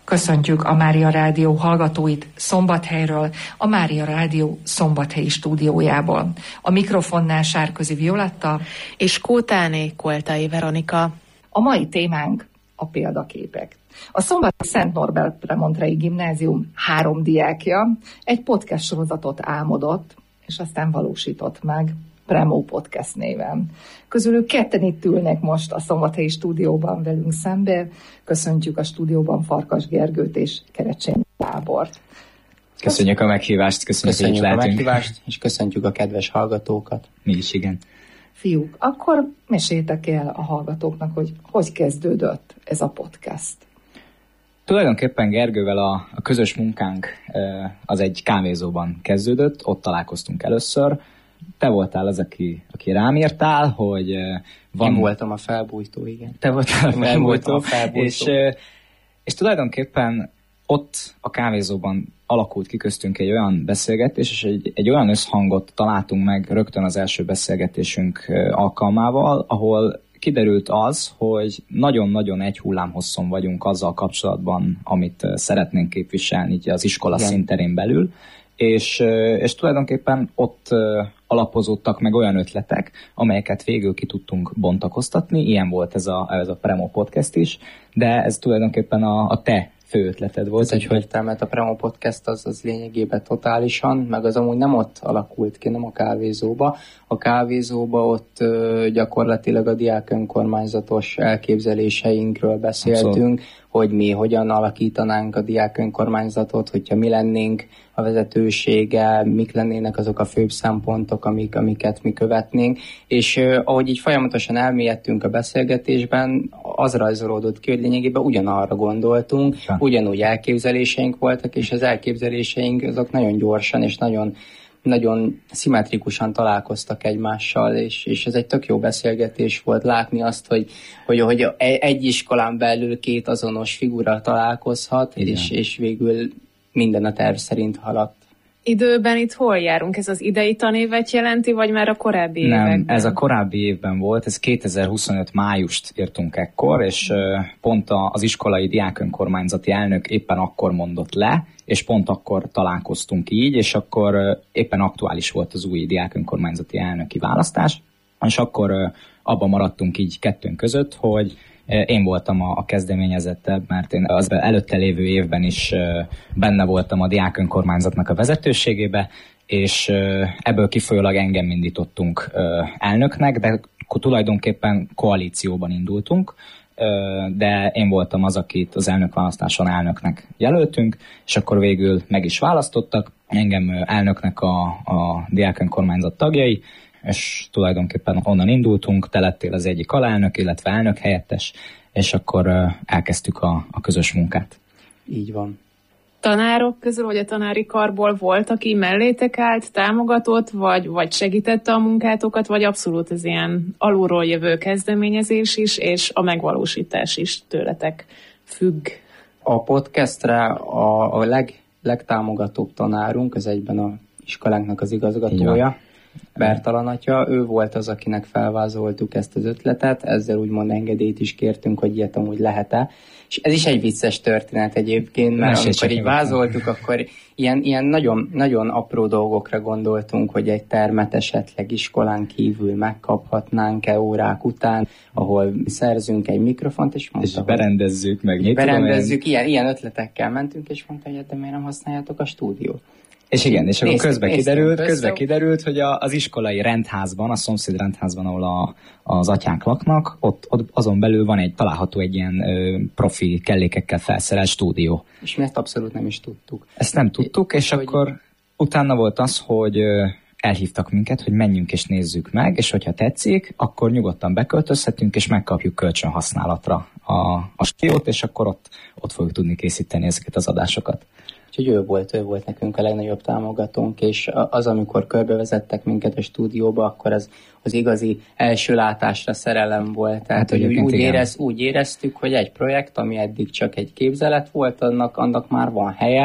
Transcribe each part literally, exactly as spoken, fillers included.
Köszöntjük a Mária Rádió hallgatóit Szombathelyről, a Mária Rádió szombathelyi stúdiójából. A mikrofonnál Sárközi Violetta és Kótáné Koltai Veronika. A mai témánk a példaképek. A szombati Szent Norbert Premontrei Gimnázium három diákja egy podcast sorozatot álmodott, és aztán valósított meg Premo Podcast néven. Közülük ketten itt ülnek most a szombathelyi stúdióban velünk szembe. Köszöntjük a stúdióban Farkas Gergőt és Kerecsényi Gábort. Köszönjük a meghívást, köszönjük, köszönjük hogy itt a lehetünk. meghívást, és köszöntjük a kedves hallgatókat. Mi is, igen. Fiúk, akkor meséltek el a hallgatóknak, hogy hogy kezdődött ez a podcast. Tulajdonképpen Gergővel a, a közös munkánk az egy kávézóban kezdődött, ott találkoztunk először. Te voltál az, aki, aki rám írtál, hogy van... Én voltam a felbújtó, igen. Te voltál a felbújtó, a felbújtó. És, és tulajdonképpen ott a kávézóban alakult ki köztünk egy olyan beszélgetés, és egy, egy olyan összhangot találtunk meg rögtön az első beszélgetésünk alkalmával, ahol kiderült az, hogy nagyon-nagyon egy hullámhosszon vagyunk azzal kapcsolatban, amit szeretnénk képviselni az iskola igen. színterén belül, és, és tulajdonképpen ott alapozódtak meg olyan ötletek, amelyeket végül ki tudtunk bontakoztatni. Ilyen volt ez a, ez a Premo Podcast is, de ez tulajdonképpen a, a te fő ötleted volt. Ez úgyhogy... értelmet, a Premo Podcast az, az lényegében totálisan, meg az amúgy nem ott alakult ki, nem a kávézóba. A kávézóba ott ö, gyakorlatilag a diák önkormányzatos elképzeléseinkről beszéltünk, Abszolút. hogy mi hogyan alakítanánk a diák önkormányzatot, hogyha mi lennénk a vezetősége, mik lennének azok a főbb szempontok, amik, amiket mi követnénk. És ö, ahogy így folyamatosan elmélyedtünk a beszélgetésben, az rajzolódott ki, hogy lényegében ugyanarra gondoltunk, ja. ugyanúgy elképzeléseink voltak, és az elképzeléseink azok nagyon gyorsan és nagyon, nagyon szimmetrikusan találkoztak egymással, és, és ez egy tök jó beszélgetés volt látni azt, hogy, hogy, hogy egy iskolán belül két azonos figura találkozhat, és, és végül minden a terv szerint haladt. Időben itt hol járunk? Ez az idei tanévet jelenti, vagy már a korábbi Nem, években? Nem, ez a korábbi évben volt, ez kétezer-huszonöt májust írtunk ekkor, és pont az iskolai diákönkormányzati elnök éppen akkor mondott le, és pont akkor találkoztunk így, és akkor éppen aktuális volt az új diákönkormányzati elnöki választás, és akkor abban maradtunk így kettőnk között, hogy én voltam a kezdeményezettebb, mert én az előtte lévő évben is benne voltam a diák önkormányzatnak a vezetőségébe, és ebből kifolyólag engem indítottunk elnöknek, de tulajdonképpen koalícióban indultunk, de én voltam az, akit az elnökválasztáson elnöknek jelöltünk, és akkor végül meg is választottak engem elnöknek a, a diák önkormányzat tagjai, és tulajdonképpen onnan indultunk, te lettél az egyik alelnök, illetve elnök helyettes, és akkor elkezdtük a, a közös munkát. Így van. Tanárok közül, vagy a tanári karból volt, aki mellétek állt, támogatott, vagy, vagy segítette a munkátokat, vagy abszolút ez ilyen alulról jövő kezdeményezés is, és a megvalósítás is tőletek függ? A podcastre a, a leg, legtámogatóbb tanárunk, az egyben a iskolánknak az igazgatója, Bertalan atya, ő volt az, akinek felvázoltuk ezt az ötletet, ezzel úgymond engedélyt is kértünk, hogy ilyet amúgy lehet-e. És ez is egy vicces történet egyébként, mert Mesélj amikor így vázoltuk, akkor ilyen, ilyen nagyon, nagyon apró dolgokra gondoltunk, hogy egy termet esetleg iskolán kívül megkaphatnánk-e órák után, ahol szerzünk egy mikrofont, és mondta, és berendezzük meg. Hogy berendezzük, ilyen, ilyen ötletekkel mentünk, és mondta, hogy de miért nem használjátok a stúdiót. És igen, és akkor közben kiderült, néztünk, közben kiderült, hogy a, az iskolai rendházban, a szomszéd rendházban, ahol a, az atyánk laknak, ott, ott azon belül van egy, található egy ilyen ö, profi kellékekkel felszerelt stúdió. És mi ezt abszolút nem is tudtuk. Ezt nem tudtuk, és hogy... akkor utána volt az, hogy ö, elhívtak minket, hogy menjünk és nézzük meg, és hogyha tetszik, akkor nyugodtan beköltözhetünk, és megkapjuk kölcsönhasználatra a, a stúdiót, és akkor ott, ott fogjuk tudni készíteni ezeket az adásokat. Úgyhogy ő volt, ő volt nekünk a legnagyobb támogatónk, és az, amikor körbevezettek minket a stúdióba, akkor az, az igazi első látásra szerelem volt. Tehát, hát, hogy úgy, úgy, érez, úgy éreztük, hogy egy projekt, ami eddig csak egy képzelet volt, annak, annak már van helye,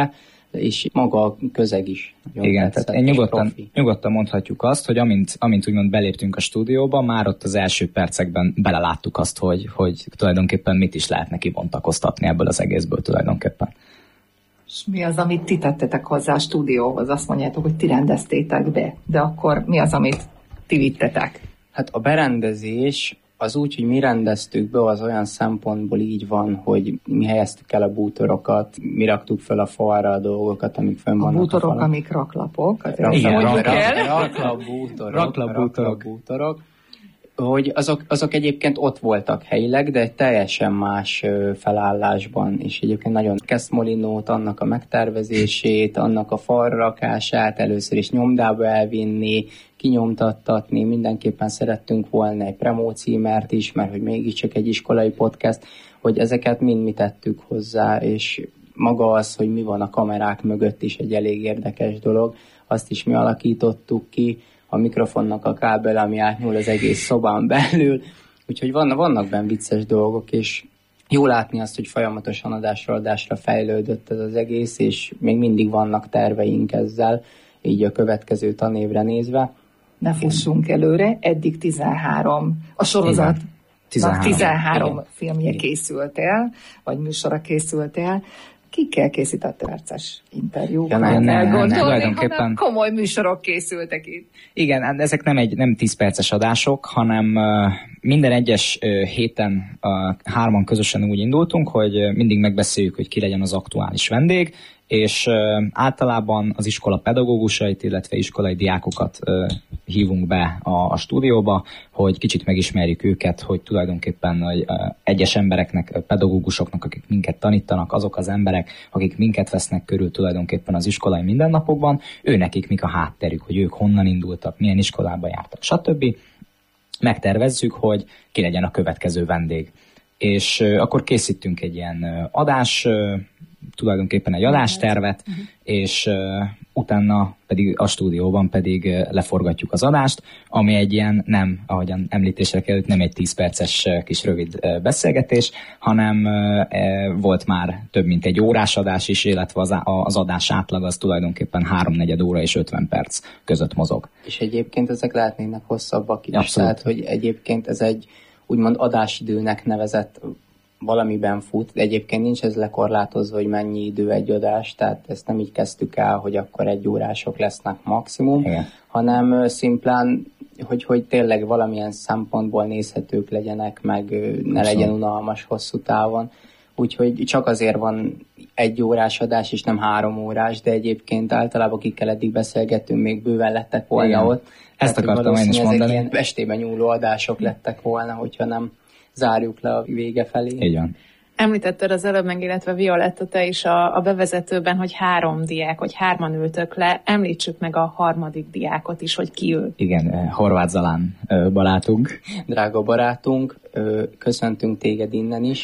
és maga a közeg is. Igen, tehát én nyugodtan, nyugodtan mondhatjuk azt, hogy amint, amint úgymond beléptünk a stúdióba, már ott az első percekben beleláttuk azt, hogy, hogy tulajdonképpen mit is lehetne kibontakoztatni ebből az egészből tulajdonképpen. És mi az, amit ti tettetek hozzá a stúdióhoz? Azt mondjátok, hogy ti rendeztétek be, de akkor mi az, amit ti vittetek? Hát a berendezés az úgy, hogy mi rendeztük be, az olyan szempontból így van, hogy mi helyeztük el a bútorokat, mi raktuk fel a falra a dolgokat, amik fönn vannak a bútorok, falon. amik raklapok. Igen, raklapbútorok. Raklapbútorok. Hogy azok, azok egyébként ott voltak helyileg, de egy teljesen más felállásban, és egyébként nagyon Keszmolinót, annak a megtervezését, annak a falra rakását először is nyomdába elvinni, kinyomtattatni, mindenképpen szerettünk volna egy promócímert is, mert hogy mégiscsak egy iskolai podcast, hogy ezeket mind mi tettük hozzá, és maga az, hogy mi van a kamerák mögött is egy elég érdekes dolog, azt is mi alakítottuk ki, a mikrofonnak a kábel, ami átnyúl az egész szobán belül, úgyhogy vannak, vannak benne vicces dolgok, és jó látni azt, hogy folyamatosan adásra adásra fejlődött ez az egész, és még mindig vannak terveink ezzel, így a következő tanévre nézve. Ne fussunk előre, eddig tizenhárom, a sorozat tizenhárom, tizenhárom filmje igen. készült el, vagy műsora készült el. Kikkel készített perces interjúkat? Ja, nem, nem, nem, tulajdonképpen komoly műsorok készültek itt. Igen, ezek nem egy nem tíz perces adások, hanem uh, minden egyes uh, héten uh, hárman közösen úgy indultunk, hogy uh, mindig megbeszéljük, hogy ki legyen az aktuális vendég, és uh, általában az iskola pedagógusait, illetve iskolai diákokat uh, hívunk be a, a stúdióba, hogy kicsit megismerjük őket, hogy tulajdonképpen hogy, uh, egyes embereknek, uh, pedagógusoknak, akik minket tanítanak, azok az emberek, akik minket vesznek körül tulajdonképpen az iskolai mindennapokban, ő nekik mik a hátterük, hogy ők honnan indultak, milyen iskolába jártak, stb. Megtervezzük, hogy ki legyen a következő vendég. És uh, akkor készítünk egy ilyen uh, adás, uh, tulajdonképpen egy adástervet, uh-huh. és uh, utána pedig a stúdióban pedig uh, leforgatjuk az adást, ami egy ilyen nem, ahogyan említésre került, nem egy tíz perces uh, kis rövid uh, beszélgetés, hanem uh, uh, volt már több mint egy órás adás is, illetve az, az adás átlag az tulajdonképpen háromnegyed óra és ötven perc között mozog. És egyébként ezek lehetnének hosszabbak is, abszolút. Tehát hogy egyébként ez egy úgymond adásidőnek nevezett valamiben fut, de egyébként nincs ez lekorlátozva, hogy mennyi idő egy adás, tehát ezt nem így kezdtük el, hogy akkor egy órások lesznek maximum, igen. hanem szimplán, hogy, hogy tényleg valamilyen szempontból nézhetők legyenek, meg ne Abszolút. legyen unalmas hosszú távon. Úgyhogy csak azért van egy órás adás, és nem három órás, de egyébként általában akikkel eddig beszélgettünk, még bőven lettek volna igen. ott. Ezt tehát, akartam én is mondani. Ilyen estében nyúló adások lettek volna, hogyha nem zárjuk le a vége felé. Így van. Említetted az előbb meg, illetve Violetta, te is a, a bevezetőben, hogy három diák, hogy hárman ültök le. Említsük meg a harmadik diákot is, hogy ki ő. Igen, Horváth Zalán barátunk. Drága barátunk, köszöntünk téged innen is.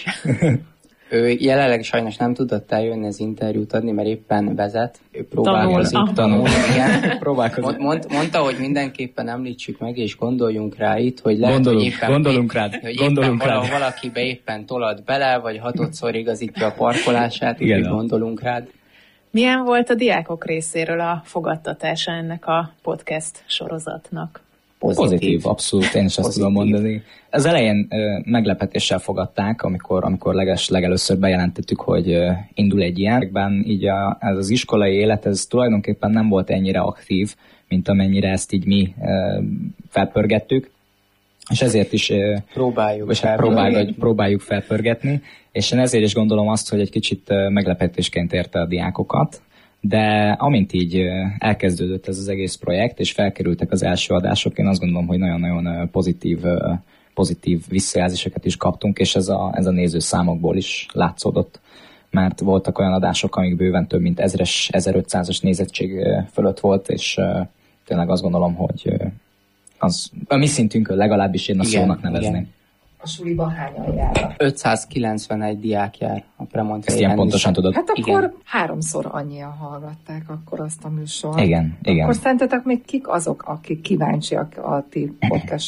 Ő jelenleg sajnos nem tudott eljönni az interjút adni, mert éppen vezet. Ő próbálkozik. Tanul. Tanul. Igen. próbálkozik. Mond, mondta, hogy mindenképpen említsük meg, és gondoljunk rá itt, hogy lehet, gondolunk, hogy éppen, gondolunk rád, hogy gondolunk éppen rád. valakibe éppen tolad bele, vagy hatodszor igazítja a parkolását, úgyhogy gondolunk rád. Milyen volt a diákok részéről a fogadtatása ennek a podcast sorozatnak? Pozitív, Pozitív abszolút, én is azt tudom mondani. Az elején ö, meglepetéssel fogadták, amikor, amikor leges, legelőször bejelentettük, hogy ö, indul egy ilyenben. Így a, ez az iskolai élet, ez tulajdonképpen nem volt ennyire aktív, mint amennyire ezt így mi ö, felpörgettük. És ezért is ö, próbáljuk, és próbáljuk, próbáljuk felpörgetni. És én ezért is gondolom azt, hogy egy kicsit ö, meglepetésként érte a diákokat. De amint így elkezdődött ez az egész projekt, és felkerültek az első adások, én azt gondolom, hogy nagyon-nagyon pozitív, pozitív visszajelzéseket is kaptunk, és ez a, ez a nézőszámokból is látszódott. Mert voltak olyan adások, amik bőven több mint ezres, ezerötszázas nézettség fölött volt, és tényleg azt gondolom, hogy az a mi szintünkön legalábbis én a igen, szónak nevezném. Igen. A suliba hányan járnak? ötszázkilencvenegy diák jár a Premontrei. Ezt ilyen pontosan tudod. Hát akkor igen. háromszor annyian hallgatták akkor azt a műsort. Igen, igen. Akkor szerintetek még kik azok, akik kíváncsiak a ti podcast